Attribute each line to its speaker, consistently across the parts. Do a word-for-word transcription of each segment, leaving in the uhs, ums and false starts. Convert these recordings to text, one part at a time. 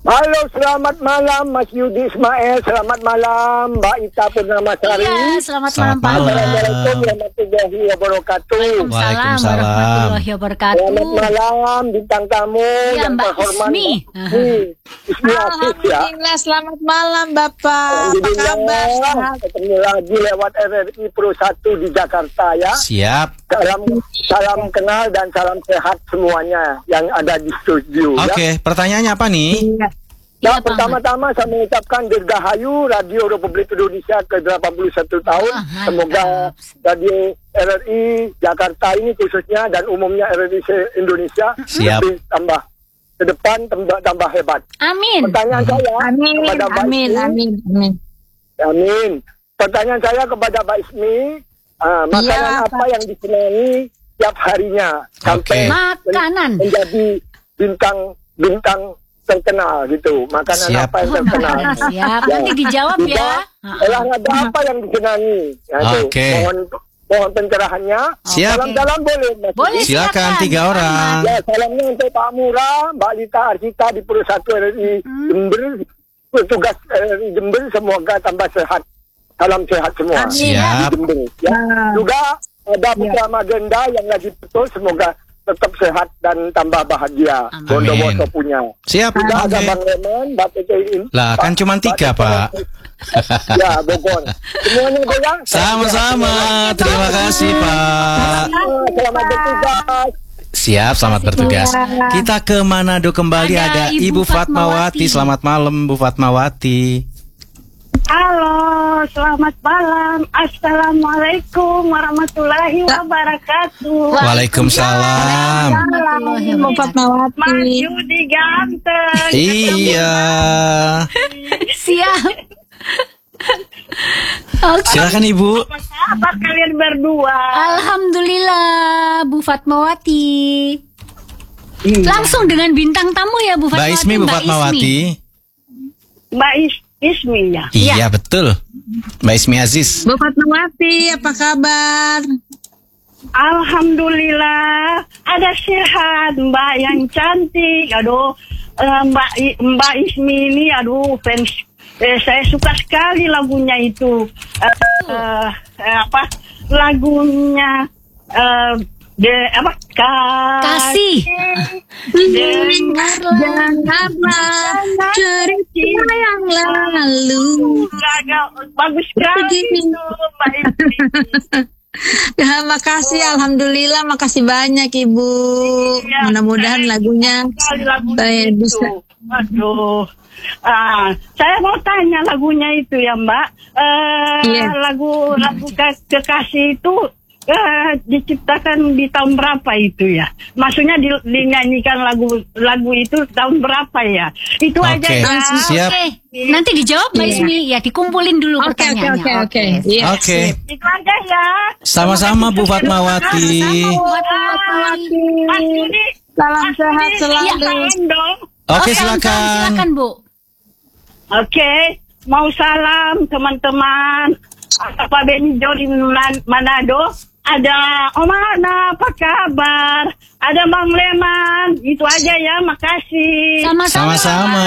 Speaker 1: Halo, selamat malam Mas Yudi Ismail, selamat malam Mbak Ita Purnamasari.
Speaker 2: Iya, selamat,
Speaker 3: Selamat
Speaker 2: malam Pak.
Speaker 3: malam.
Speaker 1: Assalamualaikum warahmatullahi wabarakatuh.
Speaker 2: Waalaikumsalam
Speaker 3: Waalaikumsalam.
Speaker 2: warahmatullahi wabarakatuh.
Speaker 1: Selamat malam bintang tamu
Speaker 2: Iya,
Speaker 1: yang
Speaker 2: Mbak
Speaker 1: terhormat.
Speaker 2: Ismi.
Speaker 1: Ismi, Ismi Afif ya.
Speaker 4: Alhamdulillah, selamat malam Bapak. Apa kabar?
Speaker 1: Alhamdulillah, ketemu lagi lewat R R I Pro satu di Jakarta ya.
Speaker 3: Siap.
Speaker 1: Salam, salam kenal dan salam sehat semuanya yang ada di studio ya.
Speaker 3: Oke, pertanyaannya apa nih?
Speaker 1: Nah,
Speaker 2: Iya, Pak.
Speaker 1: pertama-tama saya mengucapkan dirgahayu Radio Republik Indonesia ke delapan puluh satu tahun.
Speaker 2: Wah, mantap.
Speaker 1: Semoga Radio R R I Jakarta ini khususnya dan umumnya R R I se- Indonesia
Speaker 3: Siap.
Speaker 1: lebih tambah ke depan tambah, tambah hebat.
Speaker 2: Amin.
Speaker 1: Pertanyaan saya
Speaker 4: Amin,
Speaker 1: kepada Mbak
Speaker 4: amin,
Speaker 1: Ismi.
Speaker 4: amin, amin.
Speaker 1: Amin. Pertanyaan saya kepada Mbak Ismi, uh, makanan
Speaker 4: Iya,
Speaker 1: apa yang disenangi tiap harinya
Speaker 3: Oke.
Speaker 1: sampai
Speaker 2: Makanan.
Speaker 1: menjadi bintang bintang terkenal gitu. Makanan
Speaker 3: Siap.
Speaker 1: apa yang
Speaker 2: Oh,
Speaker 1: terkenal?
Speaker 2: makanan siap. Nanti dijawab
Speaker 1: Juga,
Speaker 2: ya.
Speaker 1: olahraga apa yang disenangi? Ya, itu.
Speaker 3: Oke.
Speaker 1: Mohon mohon pencerahannya.
Speaker 3: Siap.
Speaker 1: Dalam-dalam boleh. Mas.
Speaker 2: Boleh.
Speaker 3: Silakan tiga orang.
Speaker 1: Ya, salamnya untuk Pak Murah, Mbak Lita Arsita di Pro satu R R I Jember, petugas R R I Jember, semoga tambah sehat. Salam sehat semua.
Speaker 4: Amin.
Speaker 3: Siap.
Speaker 1: Di Jember. Ya. Juga ada Putra Magenda yang lagi betul, semoga tetap sehat dan tambah bahagia.
Speaker 2: Amin.
Speaker 1: Bondowoso punya.
Speaker 3: Siap.
Speaker 1: Juga ada
Speaker 3: Oke.
Speaker 1: Bang Leman, Mbak Tete ini.
Speaker 3: Lah, kan cuma tiga, Pak.
Speaker 1: Ya, Bogor. Semuanya goyang.
Speaker 3: Sama-sama. Terima kasih, Pak.
Speaker 1: Selamat bertugas.
Speaker 3: Siap, selamat bertugas. Kita ke Manado kembali,
Speaker 2: Ada
Speaker 3: ada
Speaker 2: Ibu
Speaker 3: Ibu Fatmawati.
Speaker 2: Fatmawati.
Speaker 3: Selamat malam, Bu Fatmawati.
Speaker 4: Halo, selamat malam. Assalamualaikum warahmatullahi wabarakatuh.
Speaker 3: Waalaikumsalam.
Speaker 2: Warahmatullahi
Speaker 4: Ibu Fatmawati.
Speaker 5: Mas Yudi ganteng.
Speaker 3: Iya.
Speaker 2: Siap. Oke.
Speaker 3: Silakan Ibu.
Speaker 5: Apa kalian berdua?
Speaker 2: Alhamdulillah, Bu Fatmawati. Langsung dengan bintang tamu ya, Bu
Speaker 3: Mbak
Speaker 2: Fatmawati.
Speaker 3: Ismi, Bu Fatmawati.
Speaker 5: Mbak Is Ismi ya.
Speaker 3: Iya, betul. Mbak Ismi Aziz.
Speaker 4: Bu Fatmawati, apa kabar?
Speaker 5: Alhamdulillah. Ada sehat, Mbak yang cantik. Aduh, eh, Mbak I- Mbak Ismi ini, aduh fans. Eh, saya suka sekali lagunya itu. Eh, eh, eh, apa? Lagunya eh, de apa?
Speaker 2: Kasih.
Speaker 5: Dengarlah.
Speaker 4: Janganlah cerita yang lalu.
Speaker 5: Lagu bagus sekali
Speaker 4: Begini.
Speaker 5: itu, Mbak Ismi.
Speaker 4: Ya, makasih, alhamdulillah, makasih banyak Ibu.
Speaker 5: Iya,
Speaker 4: Mudah-mudahan
Speaker 5: saya
Speaker 4: lagunya
Speaker 5: sekali lagunya
Speaker 4: saya
Speaker 5: itu.
Speaker 4: bisa.
Speaker 5: Aduh. Ah, saya mau tanya lagunya itu ya Mbak. Eh,
Speaker 4: Iya.
Speaker 5: Lagu lagu Ke- Kekasih itu eh, diciptakan di tahun berapa itu ya? Maksudnya di, dinyanyikan lagu lagu itu tahun berapa ya? Itu
Speaker 3: Oke.
Speaker 5: aja ya.
Speaker 3: Siap.
Speaker 2: Oke. Nanti dijawab Mbak
Speaker 4: Iya.
Speaker 2: Ismi. Ya, dikumpulin dulu
Speaker 4: Oke, oke,
Speaker 2: pertanyaannya.
Speaker 4: oke, oke. Iya.
Speaker 3: Oke.
Speaker 5: Itu aja ya.
Speaker 3: Sama-sama Bu Fatmawati.
Speaker 2: Sama-sama, Bu Fatmawati.
Speaker 5: Mas Yudi,
Speaker 4: Salam
Speaker 5: Mas
Speaker 4: sehat
Speaker 5: Yudi,
Speaker 4: selalu.
Speaker 5: salam dong.
Speaker 3: Oke,
Speaker 2: Oke,
Speaker 3: silakan.
Speaker 2: Silakan, Bu.
Speaker 5: Oke, mau salam teman-teman. Pak Benijo di Man- Manado. Ada Omana, apa kabar? Ada Bang Leman. Itu aja ya, makasih.
Speaker 2: Sama-sama.
Speaker 3: Sama-sama.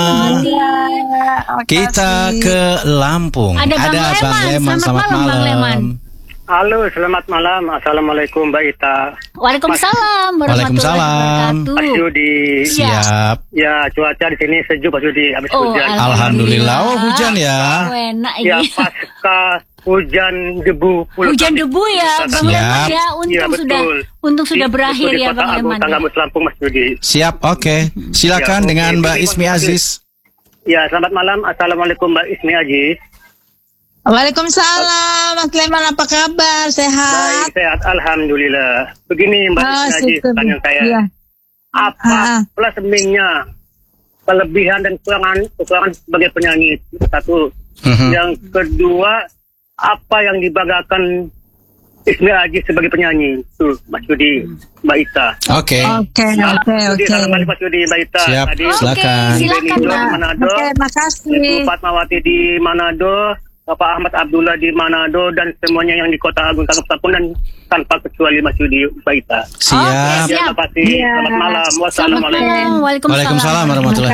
Speaker 3: Kita ke Lampung.
Speaker 2: Ada Bang Leman. Selamat malam, Bang Leman.
Speaker 1: Halo, selamat malam. Assalamualaikum Mbak Ita.
Speaker 2: Waalaikumsalam warahmatullahi
Speaker 3: Waalaikumsalam.
Speaker 2: wabarakatuh.
Speaker 1: Mas Yudi.
Speaker 3: Siap.
Speaker 1: Ya, cuaca di sini sejuk Mas Yudi. Habis
Speaker 2: Oh,
Speaker 1: hujan.
Speaker 3: Alhamdulillah. Oh, hujan ya.
Speaker 2: Oh, enak
Speaker 1: Ya,
Speaker 2: ini.
Speaker 1: pasca hujan debu. puluh
Speaker 2: Hujan
Speaker 1: kali.
Speaker 2: debu ya, Bang
Speaker 3: Siap.
Speaker 2: Leman ya. Untung
Speaker 1: Iya,
Speaker 2: sudah
Speaker 1: betul.
Speaker 2: untung sudah
Speaker 1: Di-
Speaker 2: berakhir
Speaker 1: betul, di
Speaker 2: ya,
Speaker 1: Kota
Speaker 2: Bang
Speaker 1: Agung,
Speaker 2: Leman. ya.
Speaker 1: Tanggamus Lampung Mas Yudi.
Speaker 3: Siap. Oke. Silakan
Speaker 1: Ya, oke.
Speaker 3: dengan Mbak
Speaker 1: Terima
Speaker 3: Ismi
Speaker 1: kasih.
Speaker 3: Aziz.
Speaker 1: Ya, selamat malam. Assalamualaikum Mbak Ismi Aziz.
Speaker 4: Waalaikumsalam, Mas Leman, apa kabar? Sehat?
Speaker 1: Baik, sehat. Alhamdulillah. Begini Mbak
Speaker 4: Ah,
Speaker 1: Ismi Aziz,
Speaker 4: syukur.
Speaker 1: pertanyaan saya.
Speaker 4: Iya.
Speaker 1: Apa
Speaker 4: Ah.
Speaker 1: plus minusnya, kelebihan dan kekurangan, kekurangan sebagai penyanyi? Satu.
Speaker 3: Mhm.
Speaker 1: Yang kedua, apa yang dibanggakan Ismi Aziz sebagai penyanyi? Tuh, Mas Yudi, Mbak Ita.
Speaker 3: Oke.
Speaker 4: Oke, oke,
Speaker 1: Yudi,
Speaker 4: oke.
Speaker 1: salam balik Mas Yudi, Mbak Ita.
Speaker 3: Siap.
Speaker 1: Tadi
Speaker 2: Oke,
Speaker 3: Silakan.
Speaker 2: silakan,
Speaker 1: Benijo di
Speaker 2: Mbak.
Speaker 1: Manado,
Speaker 4: Oke,
Speaker 1: Ibu
Speaker 4: makasih.
Speaker 1: Fatmawati di Manado, Bapak Ahmad Abdullah di Manado, dan semuanya yang di Kota Agung Tanggamus Lampung, dan tanpa kecuali Mas Yudi, Mbak Ita.
Speaker 3: Siap.
Speaker 2: Siap.
Speaker 1: Terima kasih.
Speaker 4: Iya.
Speaker 1: Selamat malam.
Speaker 2: Selamat
Speaker 1: Wassalamualaikum.
Speaker 2: malam. Waalaikumsalam.
Speaker 3: Waalaikumsalam warahmatullahi